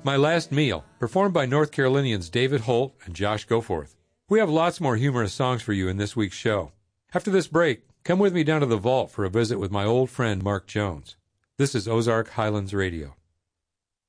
My Last Meal, performed by North Carolinians David Holt and Josh Goforth. We have lots more humorous songs for you in this week's show. After this break, come with me down to the vault for a visit with my old friend Mark Jones. This is Ozark Highlands Radio.